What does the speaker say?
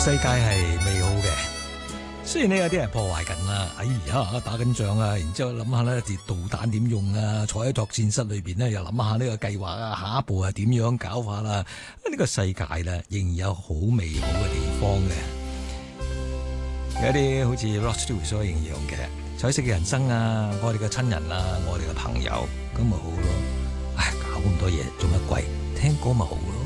世界係美好嘅，雖然呢有啲人破壞緊啦，哎呀打緊仗啊，然之後諗下咧導彈點用啊，坐喺作戰室裏邊咧又諗下呢個計劃啊，下一步係點樣搞法啦？呢個世界咧仍然有好美好嘅地方嘅，有一啲好似 Rod Stewart 所形容嘅彩色嘅人生啊，我哋嘅親人啊，我哋嘅朋友咁咪好咯。唉，搞咁多嘢做乜鬼？聽歌咪好咯。